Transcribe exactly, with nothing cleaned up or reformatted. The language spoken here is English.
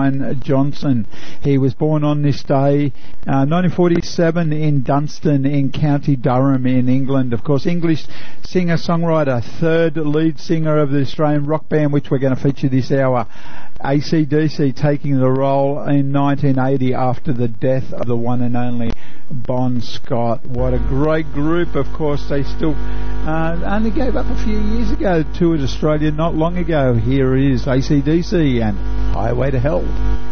Brian Johnson. He was born on this day, uh, nineteen forty-seven, in Dunstan in County Durham in England. Of course, English singer-songwriter, third lead singer of the Australian rock band, which we're going to feature this hour. A C D C taking the role in nineteen eighty after the death of the one and only Bon Scott. What a great group. Of course, they still uh, only gave up a few years ago, toured Australia not long ago. Here is A C D C and Highway to Hell.